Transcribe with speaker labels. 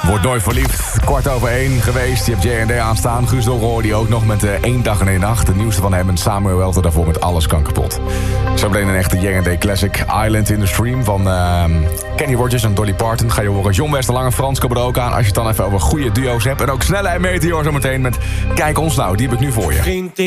Speaker 1: Wordt nooit verliefd. 1:15 geweest. Je hebt J&D aanstaan. Guus Dolk hoorde die ook nog met 1 dag en 1 nacht. Het nieuwste van hem en Samuel Welter daarvoor met Alles kan kapot. Zo meteen een echte J&D classic. Island in the Stream van Kenny Rogers en Dolly Parton. Ga je horen. John Westerlange, Frans komen er ook aan. Als je het dan even over goede duo's hebt. En ook Snelle en Meteor zo meteen met Kijk ons nou. Die heb ik nu voor je.